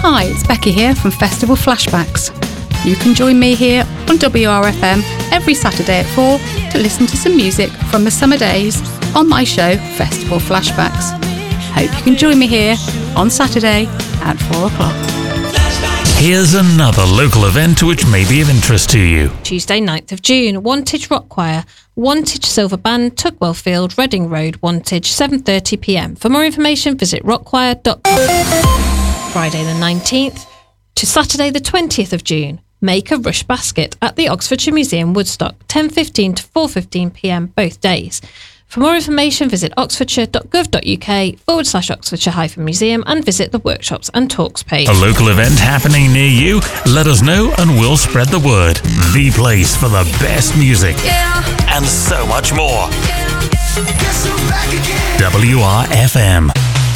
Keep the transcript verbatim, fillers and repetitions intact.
Hi, it's Becky here from Festival Flashbacks. You can join me here on W R F M every Saturday at four to listen to some music from the summer days on my show, Festival Flashbacks. Hope you can join me here on Saturday at four o'clock. Here's another local event which may be of interest to you. Tuesday, ninth of June, Wantage Rock Choir, Wantage Silver Band, Tugwell Field, Reading Road, Wantage, seven thirty p m. For more information, visit rock choir dot com. Friday the nineteenth to Saturday the twentieth of June, Make a Rush Basket at the Oxfordshire Museum, Woodstock, ten fifteen to four fifteen p m both days. For more information, visit oxfordshire.gov.uk forward slash Oxfordshire hyphen museum and visit the workshops and talks page. A local event happening near you? Let us know and we'll spread the word. The place for the best music and so much more. W R F M.